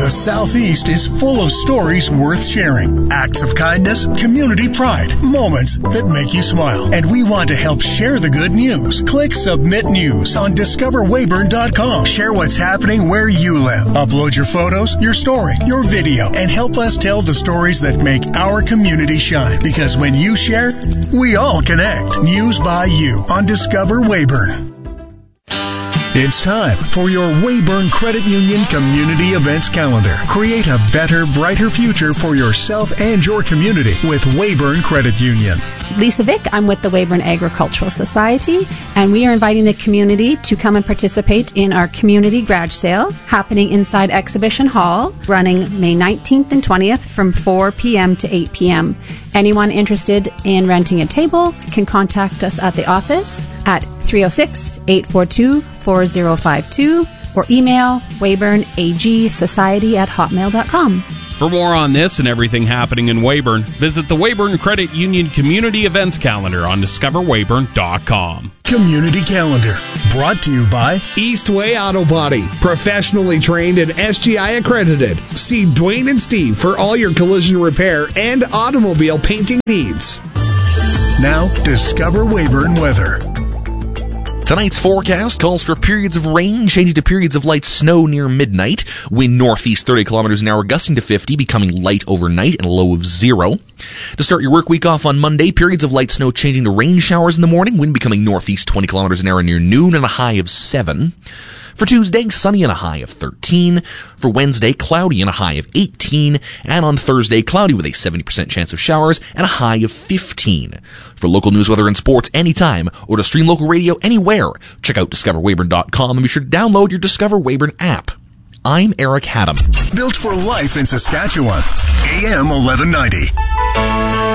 The Southeast is full of stories worth sharing. Acts of kindness, community pride, moments that make you smile. And we want to help share the good news. Click Submit News on DiscoverWeyburn.com. Share what's happening where you live. Upload your photos, your story, your video, and help us tell the stories that make our community shine. Because when you share, we all connect. News by you on Discover Weyburn. It's time for your Weyburn Credit Union Community Events Calendar. Create a better, brighter future for yourself and your community with Weyburn Credit Union. Lisa Vick, I'm with the Weyburn Agricultural Society, and we are inviting the community to come and participate in our community garage sale happening inside Exhibition Hall, running May 19th and 20th from 4 p.m. to 8 p.m. Anyone interested in renting a table can contact us at the office at 306-842-4052 or email weyburnagsociety@hotmail.com. For more on this and everything happening in Weyburn, visit the Weyburn Credit Union Community Events Calendar on discoverweyburn.com. Community Calendar, brought to you by Eastway Auto Body, professionally trained and SGI accredited. See Dwayne and Steve for all your collision repair and automobile painting needs. Now, Discover Weyburn weather. Tonight's forecast calls for periods of rain, changing to periods of light snow near midnight. Wind northeast 30 kilometers an hour, gusting to 50, becoming light overnight and a low of 0. To start your work week off on Monday, periods of light snow changing to rain showers in the morning. Wind becoming northeast 20 kilometers an hour near noon and a high of 7. For Tuesday, sunny and a high of 13. For Wednesday, cloudy and a high of 18. And on Thursday, cloudy with a 70% chance of showers and a high of 15. For local news, weather, and sports anytime, or to stream local radio anywhere, check out DiscoverWeyburn.com and be sure to download your Discover Weyburn app. I'm Eric Haddam. Built for life in Saskatchewan. AM 1190.